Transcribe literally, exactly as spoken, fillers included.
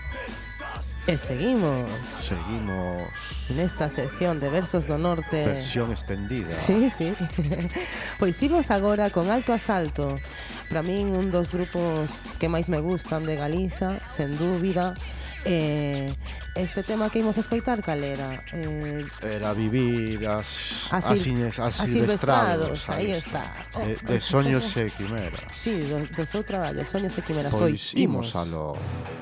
E seguimos. Seguimos. Nesta sección de Versos do Norte. Versión extendida. Sí, sí. Pois imos agora con Alto Asalto. Para min un dos grupos que máis me gustan de Galiza, sen dúbida. Eh, este tema que imos escoitar, cal era? Eh, Era vivir as Asil, asines, asilvestrados, asilvestrados. aí está. Oh. De, de soños e quimeras. Sí, do, do seu traballo, soños e quimeras. Pois Pois imos imos alo.